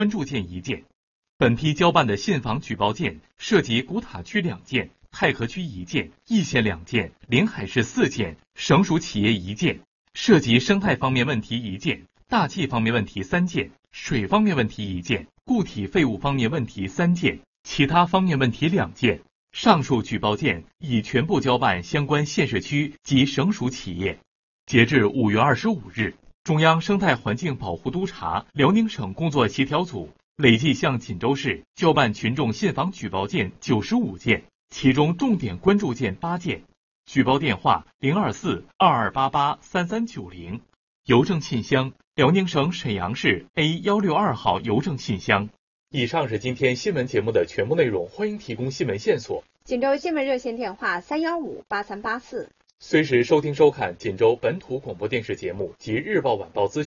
关注件1件。本批交办的信访举报件涉及古塔区2件、太和区1件、易县2件、临海市4件、省属企业1件，涉及生态方面问题1件、大气方面问题3件、水方面问题1件、固体废物方面问题3件，其他方面问题2件。上述举报件已全部交办相关县市区及省属企业。截至5月25日，中央生态环境保护督察辽宁省工作协调组累计向锦州市交办群众信访举报件95件，其中重点关注件8件。举报电话024-2288-3390，邮政信箱辽宁省沈阳市 A162号邮政信箱。以上是今天新闻节目的全部内容，欢迎提供新闻线索。 锦州新闻热线电话315-8384。 随时收听收看锦州本土广播电视节目及日报晚报资讯。